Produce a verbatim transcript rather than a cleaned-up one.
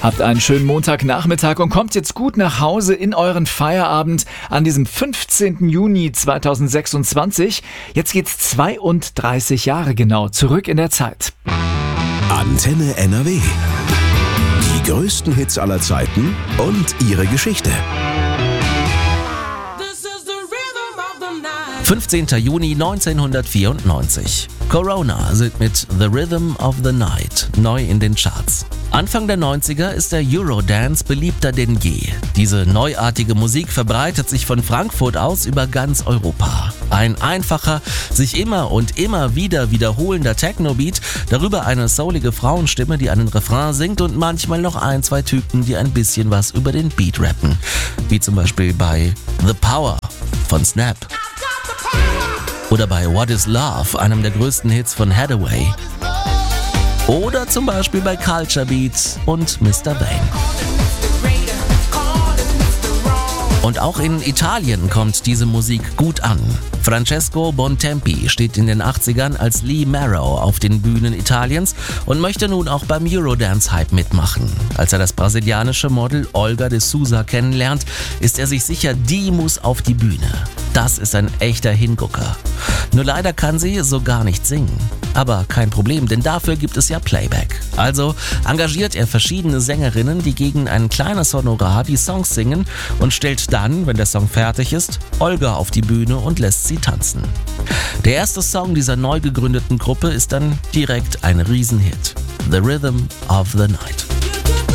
Habt einen schönen Montagnachmittag und kommt jetzt gut nach Hause in euren Feierabend an diesem fünfzehnten Juni zweitausendsechsundzwanzig. Jetzt geht's zweiunddreißig Jahre genau zurück in der Zeit. Antenne N R W. Die größten Hits aller Zeiten und ihre Geschichte. fünfzehnten Juni neunzehnhundertvierundneunzig. Corona sind mit The Rhythm of the Night neu in den Charts. Anfang der neunziger ist der Eurodance beliebter denn je. Diese neuartige Musik verbreitet sich von Frankfurt aus über ganz Europa. Ein einfacher, sich immer und immer wieder wiederholender Techno-Beat, darüber eine soulige Frauenstimme, die einen Refrain singt und manchmal noch ein, zwei Typen, die ein bisschen was über den Beat rappen. Wie zum Beispiel bei The Power von Snap. Oder bei What is Love, einem der größten Hits von Hathaway. Oder zum Beispiel bei Culture Beat und Mister Vane. Und auch in Italien kommt diese Musik gut an. Francesco Bontempi steht in den achtzigern als Lee Marrow auf den Bühnen Italiens und möchte nun auch beim Eurodance-Hype mitmachen. Als er das brasilianische Model Olga de Souza kennenlernt, ist er sich sicher, die muss auf die Bühne. Das ist ein echter Hingucker. Nur leider kann sie so gar nicht singen. Aber kein Problem, denn dafür gibt es ja Playback. Also engagiert er verschiedene Sängerinnen, die gegen ein kleines Honorar die Songs singen und stellt dann, wenn der Song fertig ist, Olga auf die Bühne und lässt sie tanzen. Der erste Song dieser neu gegründeten Gruppe ist dann direkt ein Riesenhit. The Rhythm of the Night.